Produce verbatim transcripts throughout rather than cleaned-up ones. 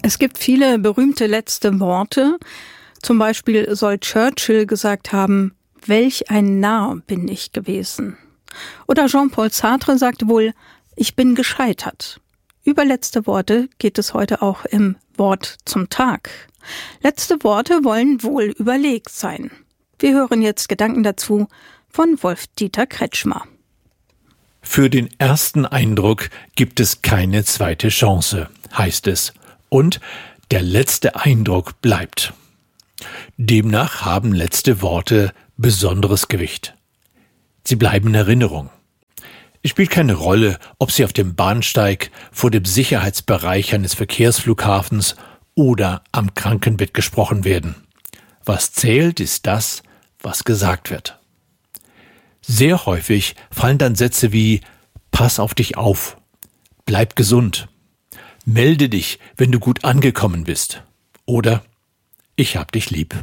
Es gibt viele berühmte letzte Worte. Zum Beispiel soll Churchill gesagt haben, welch ein Narr bin ich gewesen. Oder Jean-Paul Sartre sagte wohl, ich bin gescheitert. Über letzte Worte geht es heute auch im Wort zum Tag. Letzte Worte wollen wohl überlegt sein. Wir hören jetzt Gedanken dazu von Wolf-Dieter Kretschmer. Für den ersten Eindruck gibt es keine zweite Chance, heißt es. Und der letzte Eindruck bleibt. Demnach haben letzte Worte besonderes Gewicht. Sie bleiben in Erinnerung. Es spielt keine Rolle, ob sie auf dem Bahnsteig, vor dem Sicherheitsbereich eines Verkehrsflughafens oder am Krankenbett gesprochen werden. Was zählt, ist das, was gesagt wird. Sehr häufig fallen dann Sätze wie »Pass auf dich auf«, »Bleib gesund«, »Melde dich, wenn du gut angekommen bist« oder »Ich hab dich lieb«.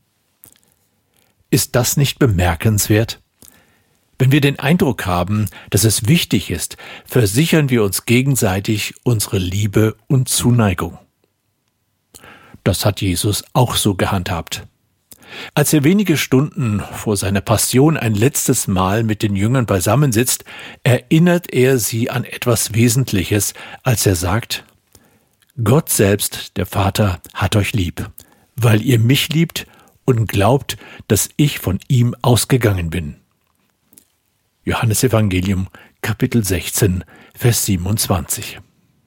Ist das nicht bemerkenswert? Wenn wir den Eindruck haben, dass es wichtig ist, versichern wir uns gegenseitig unsere Liebe und Zuneigung. Das hat Jesus auch so gehandhabt. Als er wenige Stunden vor seiner Passion ein letztes Mal mit den Jüngern beisammensitzt, erinnert er sie an etwas Wesentliches, als er sagt, Gott selbst, der Vater, hat euch lieb, weil ihr mich liebt und glaubt, dass ich von ihm ausgegangen bin. Johannesevangelium, Kapitel sechzehn, Vers siebenundzwanzig.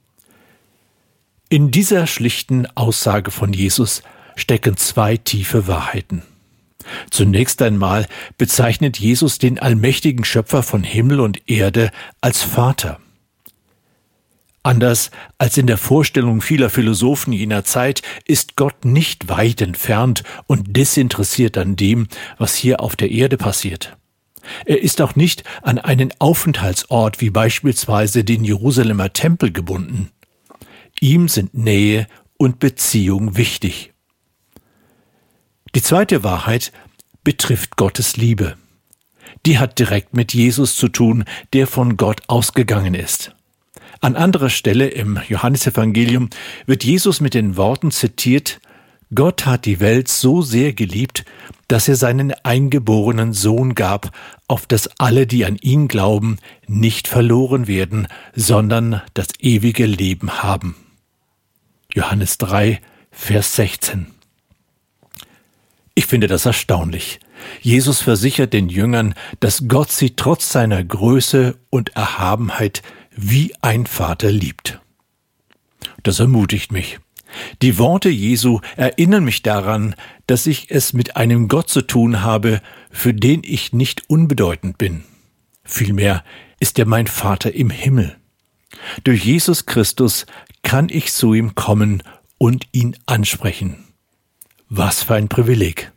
In dieser schlichten Aussage von Jesus stecken zwei tiefe Wahrheiten. Zunächst einmal bezeichnet Jesus den allmächtigen Schöpfer von Himmel und Erde als Vater. Anders als in der Vorstellung vieler Philosophen jener Zeit ist Gott nicht weit entfernt und desinteressiert an dem, was hier auf der Erde passiert. Er ist auch nicht an einen Aufenthaltsort wie beispielsweise den Jerusalemer Tempel gebunden. Ihm sind Nähe und Beziehung wichtig. Die zweite Wahrheit betrifft Gottes Liebe. Die hat direkt mit Jesus zu tun, der von Gott ausgegangen ist. An anderer Stelle im Johannesevangelium wird Jesus mit den Worten zitiert, Gott hat die Welt so sehr geliebt, dass er seinen eingeborenen Sohn gab, auf dass alle, die an ihn glauben, nicht verloren werden, sondern das ewige Leben haben. Johannes drei, Vers sechzehn. Ich finde das erstaunlich. Jesus versichert den Jüngern, dass Gott sie trotz seiner Größe und Erhabenheit wie ein Vater liebt. Das ermutigt mich. Die Worte Jesu erinnern mich daran, dass ich es mit einem Gott zu tun habe, für den ich nicht unbedeutend bin. Vielmehr ist er mein Vater im Himmel. Durch Jesus Christus kann ich zu ihm kommen und ihn ansprechen. Was für ein Privileg.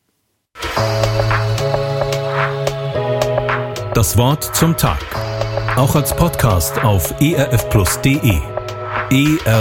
Das Wort zum Tag. Auch als Podcast auf e r f plus punkt d e. E R